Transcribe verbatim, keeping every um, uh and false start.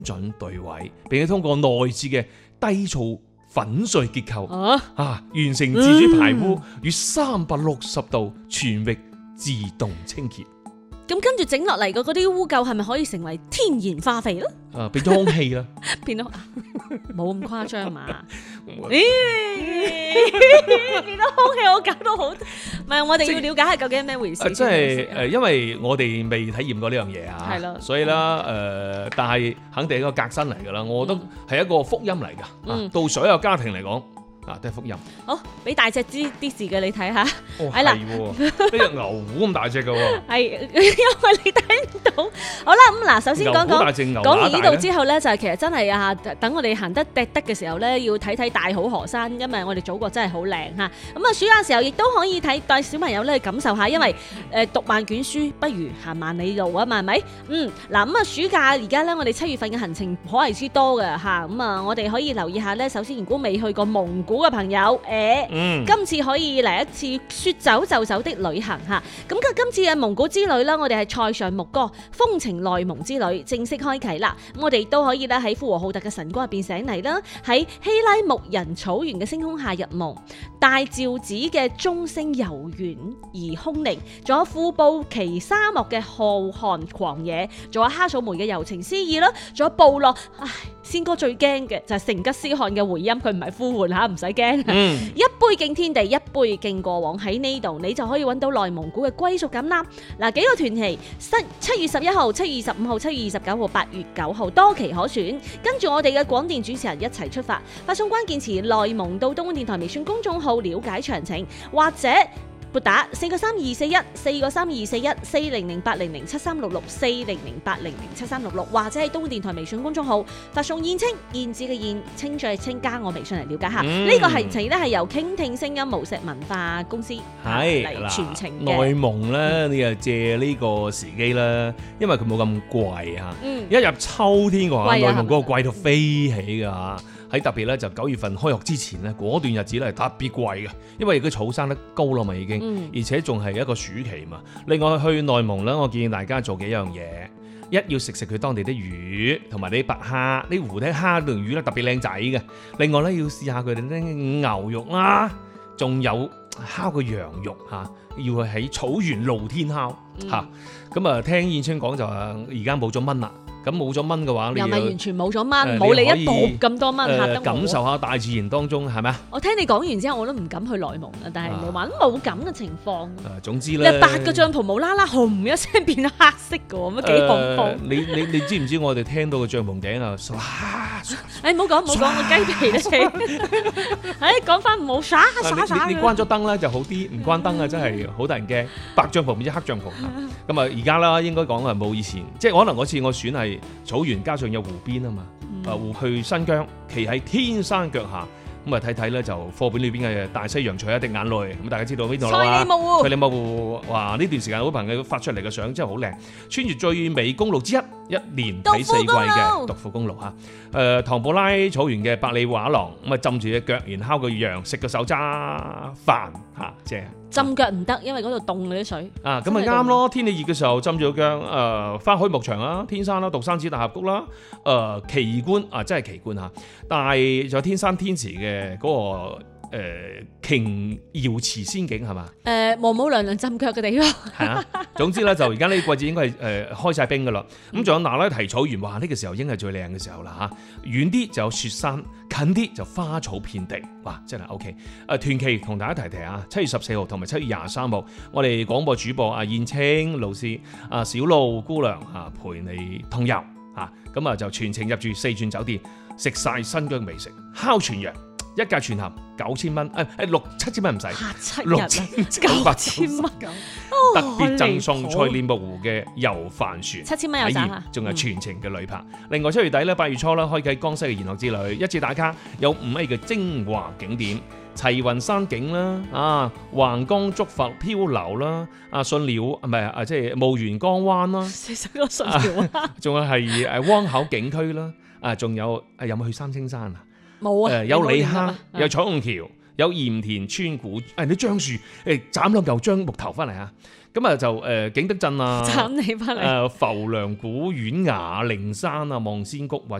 準對位，並且通過內置嘅低噪粉碎結構啊，啊，完成自主排污與三百六十度全域自動清潔。 咁跟住整落嚟嘅嗰啲污垢係咪可以成為天然化肥咧？ 啊，變咗空氣啦， 變到冇咁誇張嘛？咦，變咗空氣，我搞到好，唔係我哋要了解下究竟係咩回事。 即係誒，因為我哋未體驗過呢樣嘢啊， 係啦， 所以啦誒、呃，但係肯定係一個革新嚟㗎啦，我覺得係一個福音嚟㗎， 嗯、 啊，到所有家庭嚟講。啊，都係福音。 好，俾大隻啲啲事嘅你睇下。 哦，係啦，呢隻牛虎咁大隻嘅喎。 係，因為你睇唔到。好啦，咁嗱，首先講講講完呢度之後咧，就係其實真係啊，等我哋行得趯得嘅時候咧，要睇睇大好河山，因為我哋祖國真係好靚嚇。咁啊，暑假時候亦都可以睇帶小朋友咧去感受下，因為誒讀萬卷書不如行萬里路啊嘛，係咪？嗯，嗱咁啊，暑假而家咧，我哋七月份嘅行程可謂之多嘅嚇。咁啊，我哋可以留意下咧。首先，如果未去過蒙古嘅朋友，誒、欸，嗯、今次可以嚟一次說走就走的旅行嚇。咁今次嘅蒙古之旅啦，我哋係塞上牧歌，風情內蒙之旅正式開啟啦。我哋都可以咧喺呼和浩特嘅晨光入邊醒嚟啦，喺希拉牧人草原嘅星空下入夢，大趙子嘅鐘聲悠遠而空靈，仲有庫布奇沙漠嘅浩瀚狂野，仲有哈祖梅嘅柔情詩意啦，仲有部落，唉，仙哥最驚嘅就係成吉思汗嘅回音，佢唔係呼喚嚇，唔使驚。嗯、一杯敬天地，一杯敬過往，喺呢度你就可以揾到內蒙古嘅歸屬感啦。嗱，幾個團期，七月十一號、七月二十五號、七月二十九號、八月九號多期可選，跟住我哋嘅廣電主持人一齊出發，發送關鍵詞內蒙到東莞電台微信公眾號了解詳情，或者撥打四個三二四一四個三二四一四零零八零零七三六六四零零八零零七三六六，或者係東莞電台微信公眾號發送燕青燕子嘅燕青再青加我微信嚟了解下。呢、嗯、個行程咧係由傾聽聲音無錫文化公司係嚟傳承嘅。內蒙咧，你又借呢個時機啦，因為佢冇咁貴嚇。嗯、一入秋天嘅話，內、啊、蒙嗰個貴到飛起㗎嚇。喺特別咧就九月份開學之前咧，嗰段日子咧係特別貴嘅，因為佢草生得高啦嘛已經，嗯、而且仲係一個暑期嘛。另外去內蒙咧，我建議大家做幾樣嘢，一要食食佢當地啲魚，同埋啲白蝦，啲湖底蝦同魚咧特別靚仔嘅。另外咧要試下佢哋啲牛肉啦，仲有烤個羊肉嚇，要去喺草原露天烤嚇。咁、嗯、啊，聽燕青講就話而家冇咗蚊啦。咁冇咗蚊嘅話，你又咪完全冇咗蚊，冇、呃、你，你一度咁多蚊嚇得我。感受下大自然當中係咪啊？我聽你講完之後，我都唔敢去內蒙啦。但係你話冇咁嘅情況。誒、啊，總之咧，八個帳篷無啦啦紅一聲變黑色嘅喎，乜幾恐怖？呃、你你你知唔知我哋聽到嘅帳篷頂啊？誒，唔好講唔好講，我雞皮都死。誒，講翻唔好耍耍耍。你關咗燈咧就好啲，唔關燈啊真係好得人驚。白帳篷變咗黑帳篷。咁啊，而家啦應該講係冇以前，即係可能嗰次我選係草原加上有湖邊啊嘛，啊湖、嗯、去新疆，企喺天山腳下，咁啊睇睇咧就課本裏邊嘅大西洋隨一滴眼淚，咁大家知道邊度啦？賽里木湖，賽里木湖，哇！呢段時間好朋友發出嚟嘅相真係好靚，穿越最美公路之一，一年睇四季嘅獨庫公路嚇，誒、呃、唐布拉草原嘅百里畫廊，咁啊浸住隻腳，然後烤個羊，食個手揸飯嚇，即係。浸腳唔得，因為嗰度凍嗰啲水。啊，咁咪啱咯！天氣熱嘅時候浸住個腳，誒、呃，花開牧場啦、天山啦、獨山寺大峽谷啦，誒、呃，奇觀啊，真係奇觀嚇！但係仲有天山天池嘅嗰、那個誒瓊瑤池仙境係嘛？誒，王母娘娘浸腳嘅地方。係啊，總之咧就而家呢個季節應該係誒、呃、開晒冰噶啦。咁仲有那拉提草原，哇！呢、這個時候應該係最靚嘅時候啦嚇。遠啲就有雪山，近啲就花草遍地，哇！真係 OK。誒團期同大家提提啊，七月十四號同埋七月廿三號，我哋廣播主播阿燕青老師、阿小路姑娘啊陪你同遊嚇，咁啊就全程入住四鑽酒店，食晒新疆美食，烤全羊。一架全盒九千蚊，誒誒六七千蚊唔使，六千九百千蚊，特別贈送賽里木湖嘅遊帆船，七千蚊有賺，仲有全程嘅旅拍。嗯、另外七月底咧，八月初啦，開啟江西嘅研學之旅，一次打卡有五 A 嘅精華景點，齊雲山景啦，啊橫江竹筏漂流啦，啊信寮唔係啊即係霧源江灣啦，四十個信寮啊，仲有係誒汪口景區啦，啊仲有誒有冇去三清山啊？冇啊！誒有李坑，有彩虹橋， 有鹽田村古誒啲樟樹誒斬兩嚿樟木頭翻嚟嚇。咁啊就誒景德鎮啊， 斬你翻嚟誒浮梁古縣、啞鈴山啊、望仙谷或